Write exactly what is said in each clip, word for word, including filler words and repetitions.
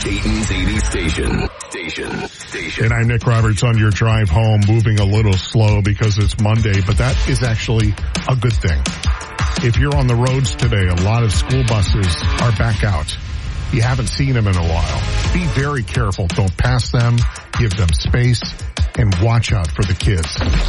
Dayton's eighties station. Station. Station. And I'm Nick Roberts on your drive home, moving a little slow because it's Monday, but that is actually a good thing. If you're on the roads today, a lot of school buses are back out. You haven't seen them in a while. Be very careful. Don't pass them. Give them space. And watch out for the kids.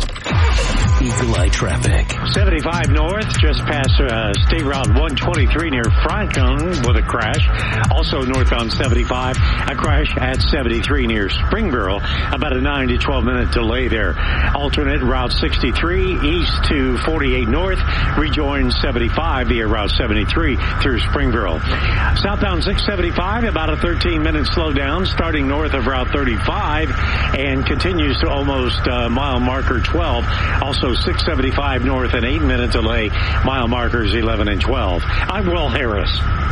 Eagle Eye traffic. seventy-five north, just past uh, State Route one twenty-three near Franklin with a crash. Also north on seventy-five, a crash at seventy-three near Springboro. About a nine to twelve minute delay there. Alternate Route sixty-three east to forty-eight north. Rejoin seventy-five via Route seventy-three through Springboro. Southbound six seventy-five, about a thirteen minute slowdown starting north of Route thirty-five and continues to almost uh, mile marker twelve. Also six seventy-five north, an eight minute delay, mile markers eleven and twelve. I'm Will Harris.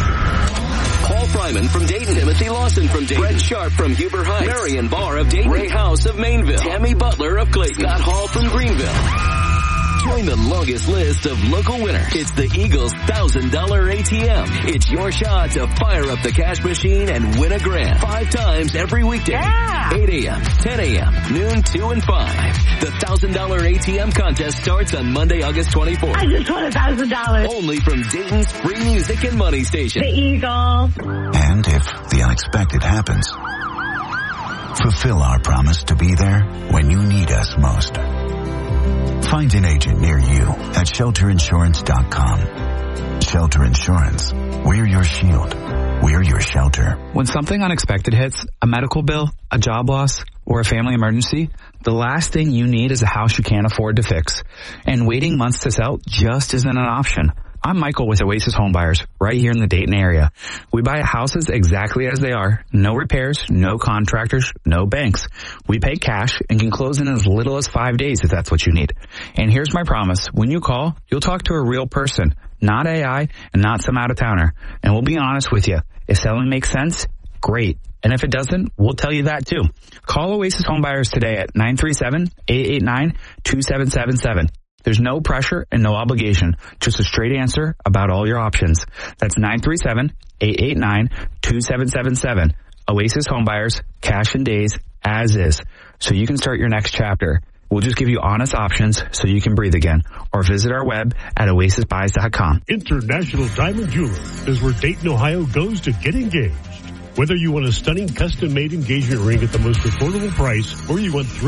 Paul Fryman from Dayton, Timothy Lawson from Dayton, Brett Sharp from Huber Heights, Marion Barr of Dayton, Ray House of Mainville, Tammy Butler of Clayton, Scott Hall from Greenville. Join the longest list of local winners. It's the Eagles one thousand dollars A T M. It's your shot to fire up the cash machine and win a grand. Five times every weekday. Yeah. eight a.m., ten a.m., noon, two, and five. The one thousand dollars A T M contest starts on Monday, August twenty-fourth. I just won one thousand dollars. Only from Dayton's free music and money station. The Eagle. And if the unexpected happens, fulfill our promise to be there when you need us most. Find an agent near you at shelter insurance dot com. Shelter Insurance. We're your shield. We're your shelter. When something unexpected hits, a medical bill, a job loss, or a family emergency, the last thing you need is a house you can't afford to fix. And waiting months to sell just isn't an option. I'm Michael with Oasis Homebuyers, right here in the Dayton area. We buy houses exactly as they are. No repairs, no contractors, no banks. We pay cash and can close in as little as five days if that's what you need. And here's my promise. When you call, you'll talk to a real person, not A I and not some out-of-towner. And we'll be honest with you. If selling makes sense, great. And if it doesn't, we'll tell you that too. Call Oasis Homebuyers today at nine three seven, eight eight nine, two seven seven seven. There's no pressure and no obligation, just a straight answer about all your options. That's nine three seven, eight eight nine, two seven seven seven. Oasis Homebuyers, cash in days, as is, so you can start your next chapter. We'll just give you honest options so you can breathe again. Or visit our web at oasis buys dot com. International Diamond Jeweler is where Dayton, Ohio goes to get engaged. Whether you want a stunning custom-made engagement ring at the most affordable price or you want three